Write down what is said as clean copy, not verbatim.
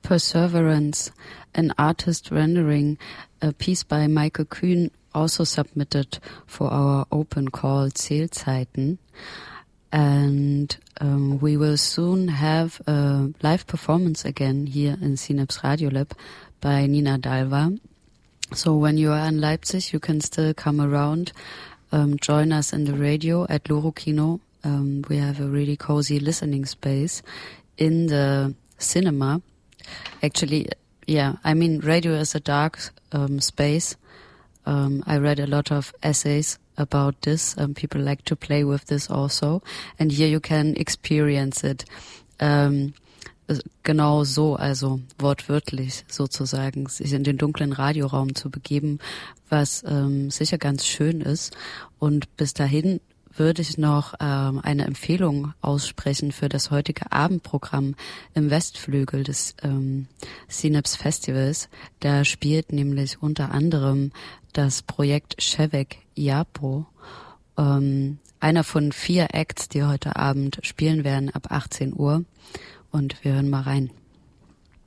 Perseverance, an artist rendering, a piece by Michael Kühn, also submitted for our open call Zählzeiten. And we will soon have a live performance again here in Synapse Radio Lab by Nina Dalva. So when you are in Leipzig, you can still come around, join us in the radio at Loro Kino. We have a really cozy listening space in the cinema. Actually, yeah, I mean, radio is a dark space. I read a lot of essays about this. People like to play with this also. And here you can experience it. Genau so, also wortwörtlich sozusagen, sich in den dunklen Radioraum zu begeben, was sicher ganz schön ist. Und bis dahin würde ich noch eine Empfehlung aussprechen für das heutige Abendprogramm im Westflügel des Synapse Festivals. Da spielt nämlich unter anderem das Projekt Shevek Yapo, einer von 4 Acts, die heute Abend spielen werden ab 18 Uhr. Und wir hören mal rein.